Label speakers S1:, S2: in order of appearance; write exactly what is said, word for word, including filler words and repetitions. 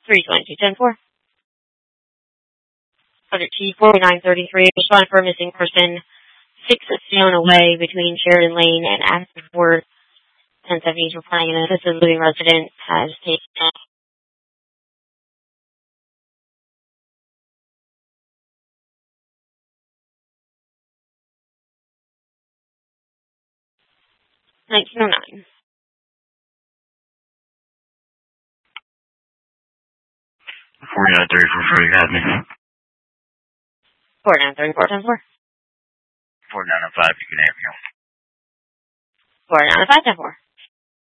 S1: three twenty-two ten four. Subject T forty-nine thirty-three, respond for a missing person, six Fiona Way between Sheridan Lane and Ashford. ten seventy, reporting an assisted living resident has taken nineteen oh nine.
S2: forty-nine thirty-four, Freddie Academy.
S1: forty-nine thirty-four ten four.
S2: forty-nine oh five, you can have me.
S1: forty-nine oh five ten four.